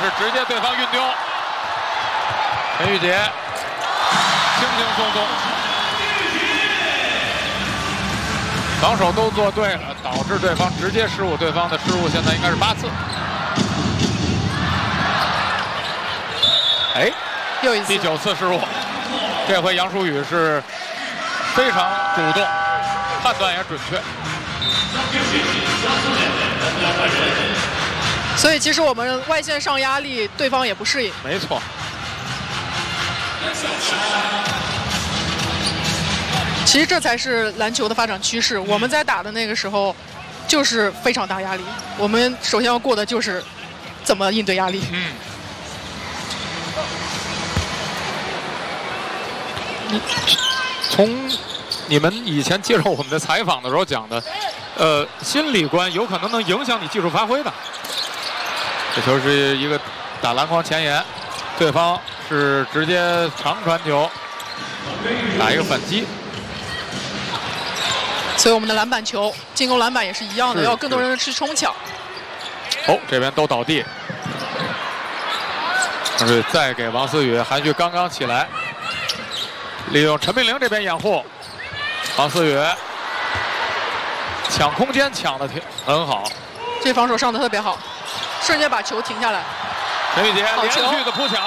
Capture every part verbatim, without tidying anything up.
是直接对方运丢，陈玉洁轻轻松松，防守都做对了，导致对方直接失误，对方的失误现在应该是八次。哎， 又一次第九次失误，这回杨舒雨是非常主动，判断也准确。 所以其实我们外线上压力，对方也不适应。 没错。 其实这才是篮球的发展趋势。我们在打的那个时候，就是非常大压力。我们首先要过的就是怎么应对压力。 嗯。从你们以前接受我们的采访的时候讲的，呃，心理关有可能能影响你技术发挥的。这球是一个打篮筐前沿，对方是直接长传球，打一个反击。 所以我们的篮板球、进攻篮板也是一样的，要更多人去冲抢。 哦，这边都倒地，但是再给王思雨，韩旭刚刚起来，利用陈明玲这边掩护，王思雨抢空间抢的挺很好， 这防守上的特别好，瞬间把球停下来。 陈玉洁连续的扑抢。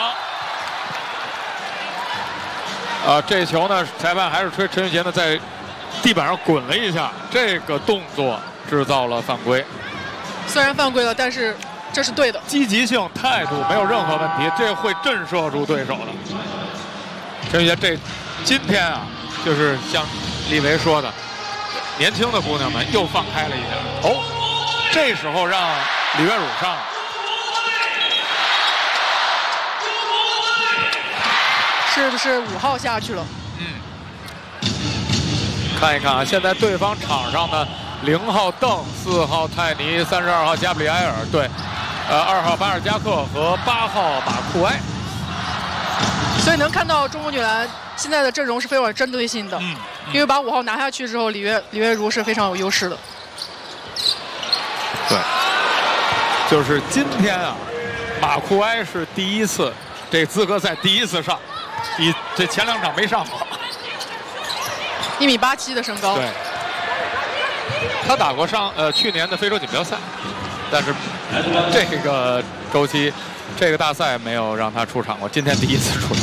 啊，这球呢，裁判还是吹陈玉洁呢在地板上滚了一下，这个动作制造了犯规。 虽然犯规了，但是这是对的。 积极性、态度没有任何问题，这会震慑住对手的。陈玉洁这今天啊，就是像李维说的，年轻的姑娘们又放开了一点。哦，这时候让李月汝上。 是不是五号下去了？ 嗯。看一看啊，现在对方场上的零号邓、四号泰尼、三十二号加布里埃尔，对，呃，二号巴尔加克和八号马库埃。 所以能看到中国女篮现在的阵容是非常有针对性的， 嗯嗯、 因为把五号拿下去之后，李月李月如是非常有优势的。 对，就是今天啊，马库埃是第一次这资格赛第一次上，比这前两场没上过。 一米八七的身高。 对。他打过上呃去年的非洲锦标赛，但是这个周期这个大赛没有让他出场过，今天第一次出场。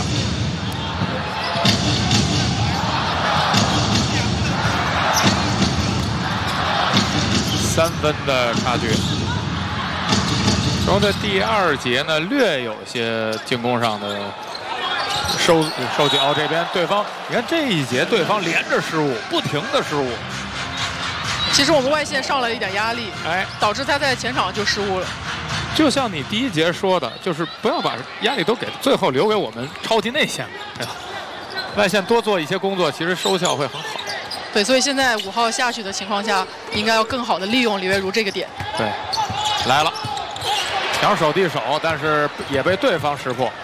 三分的差距。中的第二节呢，略有些进攻上的收收紧。哦，这边对方，你看这一节对方连着失误，不停的失误。 其实我们外线上了一点压力， 哎， 导致他在前场就失误了。 就像你第一节说的，就是不要把压力都给最后留给我们超级内线，对吧？外线多做一些工作，其实收效会很好。 对，所以现在五号下去的情况下，应该要更好的利用李月如这个点。 对，来了，抢手递手，但是也被对方识破。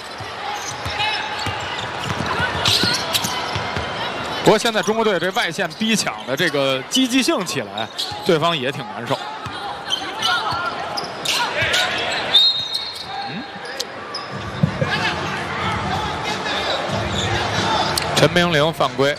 不过现在中国队这外线逼抢的这个积极性起来，对方也挺难受。嗯，陈明玲犯规，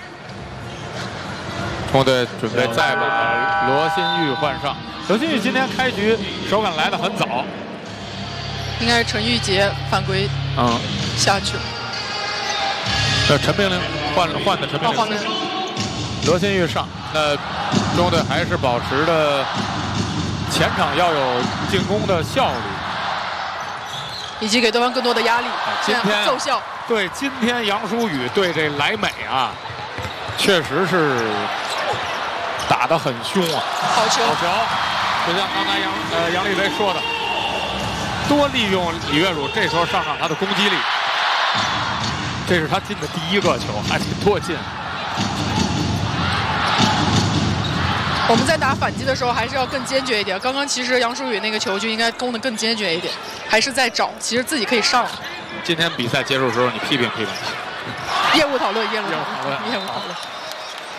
中国队准备再把罗新玉换上。罗新玉今天开局手感来得很早， 应该是陈玉洁犯规，嗯，下去了。 这陈明玲换换的陈明玲，罗新玉上。那中国队还是保持的前场要有进攻的效率， 以及给对方更多的压力。 今天奏效。 对，今天杨舒雨对这莱美啊，确实是打得很凶啊。 好球！ 好球！就像刚才杨呃杨丽薇说的，多利用李月汝这时候上场他的攻击力。这是他进的第一个球，还得多进。 我们在打反击的时候，还是要更坚决一点。刚刚其实杨舒雨那个球就应该攻得更坚决一点，还是在找，其实自己可以上。 今天比赛结束的时候，你批评批评。 业务讨论，业务讨论， 业务讨论， 业务讨论。